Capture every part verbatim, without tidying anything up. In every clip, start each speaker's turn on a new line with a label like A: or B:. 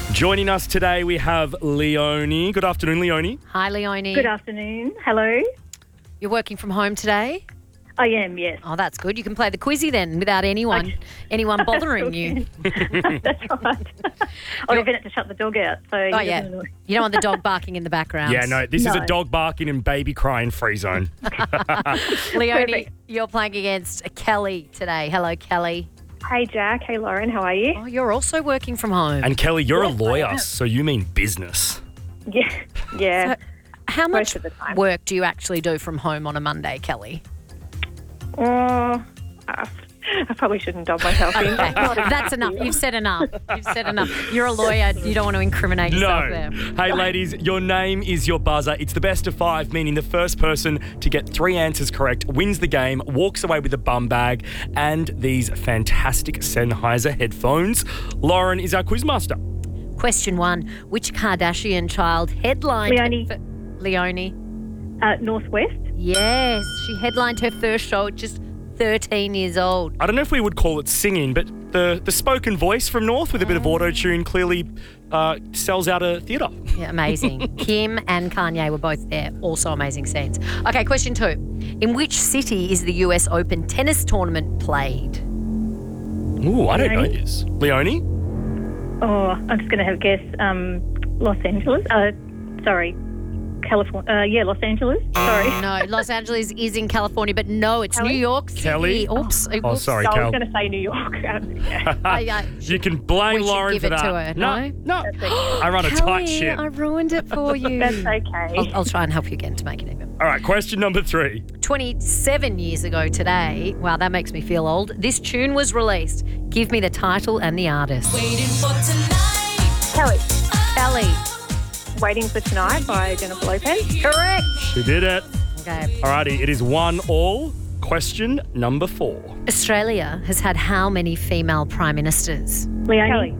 A: Joining us today, we have Leonie. Good afternoon, Leonie.
B: Hi, Leonie.
C: Good afternoon. Hello.
B: You're working from home today?
C: I am, yes.
B: Oh, that's good. You can play the quizzy then without anyone
C: Okay.
B: anyone bothering you.
C: That's right. I'll get it to shut the dog out. So
B: Oh, yeah. You don't want the dog barking in the background.
A: Yeah, no, this is a
C: No.
A: dog barking and baby crying free zone.
B: Leonie,
C: Perfect.
B: you're playing against Kelly today. Hello, Kelly.
C: Hey, Jack. Hey, Lauren. How are you?
B: Oh, you're also working from home.
A: And Kelly, you're
C: Yes,
A: a
C: I
A: lawyer,
C: am.
A: so you mean business.
C: Yeah. Yeah.
B: How much
C: most of the time.
B: work do you actually do from home on a Monday, Kelly?
C: Oh, uh, I probably shouldn't dog myself in.
B: Okay, that's enough. You've said enough. You've said enough. You're a lawyer. You don't want to incriminate yourself
A: No.
B: there.
A: Hey, ladies, your name is your buzzer. It's the best of five, meaning the first person to get three answers correct wins the game, walks away with a bum bag and these fantastic Sennheiser headphones. Lauren is our quizmaster.
B: Question one. Which Kardashian child headlined...
C: Leonie.
B: Her, Leonie.
C: Uh, Northwest.
B: Yes. She headlined her first show at just thirteen years old.
A: I don't know if we would call it singing, but the, the spoken voice from North with a bit of auto-tune clearly uh, sells out a theatre.
B: Yeah, amazing. Kim and Kanye were both there. Also amazing scenes. Okay, question two. In which city is the U S Open tennis tournament played?
A: Ooh, I don't know
C: Leonie?
A: this. Leonie?
C: Oh, I'm just going to have a guess. Um, Los Angeles. Uh, sorry. California. Uh, yeah, Los Angeles. Sorry.
B: No, Los Angeles is in California, but no, it's
C: Kelly?
B: New York City.
A: Kelly?
B: Oops.
A: Oh,
B: oops.
A: sorry,
C: So I
A: Cal.
C: was going to say New York. Um, yeah.
B: I, I,
A: You can blame
B: We should
A: Lauren
B: give
A: for
B: it
A: that.
B: to her,
A: no,
B: no?
A: no.
C: That's okay.
A: I run a tight
B: Kelly,
A: ship.
B: I ruined it for you.
C: That's okay.
B: I'll, I'll try and help you again to make it even.
A: All right, question number three.
B: twenty-seven years ago today, wow, that makes me feel old, this tune was released. Give me the title and the artist.
D: Waiting for tonight.
C: Kelly.
B: Kelly.
C: Waiting for Tonight by Jennifer Lopez.
B: Correct.
A: She did it.
B: Okay.
A: Alrighty, it is one all. Question number four.
B: Australia has had how many female prime ministers?
C: Leonie.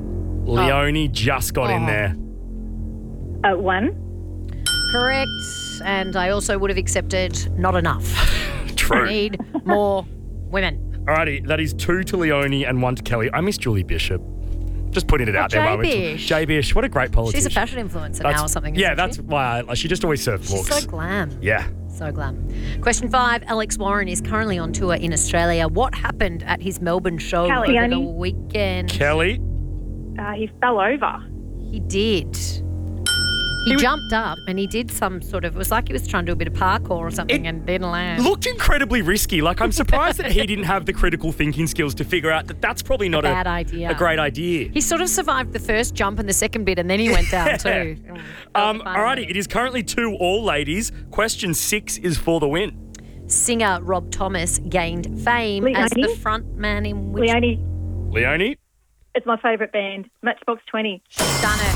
A: Leonie just got in
B: Oh.
A: there.
C: Uh, one.
B: Correct. And I also would have accepted not enough.
A: True.
B: Need more women.
A: Alrighty, that is two to Leonie and one to Kelly. I miss Julie Bishop. Just putting it out there. while we're talking-
B: J-Bish.
A: J-Bish, what a great politician.
B: She's a fashion influencer
A: That's-
B: now or something.
A: Yeah,
B: isn't
A: that's
B: she?
A: why I, like, she just always served
B: She's
A: looks.
B: so glam.
A: Yeah.
B: So glam. Question five. Alex Warren is currently on tour in Australia. What happened at his Melbourne show
C: Kelly.
B: over the
C: Leonie.
B: weekend?
A: Kelly,
C: Uh, he fell over.
B: He did. He,
A: He was-
B: jumped up and he did some sort of, it was like he was trying to do a bit of parkour or something
A: It
B: and didn't land.
A: looked incredibly risky. Like, I'm surprised that he didn't have the critical thinking skills to figure out that that's probably not a,
B: Bad idea.
A: a great idea.
B: He sort of survived the first jump and the second bit and then he went down too.
A: Um, alrighty, it is currently two all, ladies. Question six is for the win.
B: Singer Rob Thomas gained fame as the
C: Leonie?
B: front man in which
C: Leonie.
A: Leonie,
C: It's my favourite band. Matchbox twenty.
B: she's done it.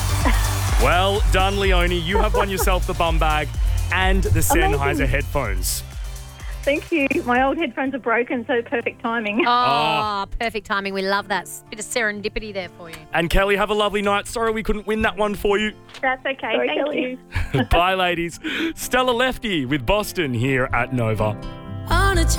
A: well done, Leonie. You have won yourself the bum bag and the Sennheiser
C: Amazing.
A: headphones.
C: Thank you. My old headphones are broken, so perfect timing.
B: Oh, perfect timing. We love that. Bit of serendipity there for you.
A: And Kelly, have a lovely night. Sorry we couldn't win that one for you.
C: That's okay. Sorry, Thank Kelly. you.
A: Bye, ladies. Stella Lefty with Boston here at Nova.